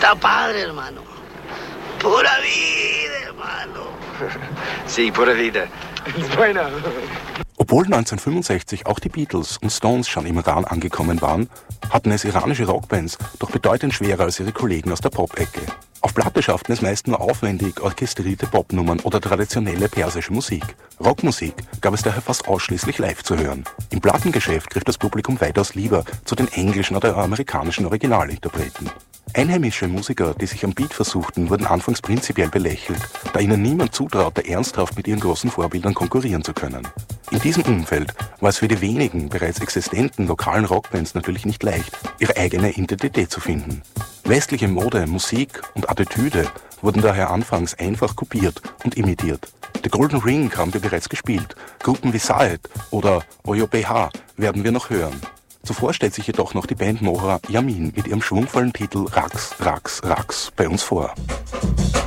Está padre, hermano. Pura vida, hermano. Sí, pura vida. Bueno. Obwohl 1965 auch die Beatles und Stones schon im Iran angekommen waren, hatten es iranische Rockbands doch bedeutend schwerer als ihre Kollegen aus der Pop-Ecke. Auf Platte schafften es meist nur aufwendig orchestrierte Popnummern oder traditionelle persische Musik. Rockmusik gab es daher fast ausschließlich live zu hören. Im Plattengeschäft griff das Publikum weitaus lieber zu den englischen oder amerikanischen Originalinterpreten. Einheimische Musiker, die sich am Beat versuchten, wurden anfangs prinzipiell belächelt, da ihnen niemand zutraute, ernsthaft mit ihren großen Vorbildern konkurrieren zu können. In diesem Umfeld war es für die wenigen bereits existenten lokalen Rockbands natürlich nicht leicht, ihre eigene Identität zu finden. Westliche Mode, Musik und Attitüde wurden daher anfangs einfach kopiert und imitiert. The Golden Ring haben wir bereits gespielt, Gruppen wie Saed oder Oyo BH werden wir noch hören. Zuvor stellt sich jedoch noch die Band Mohra Yamin mit ihrem schwungvollen Titel Raqs, Raqs, Raqs bei uns vor.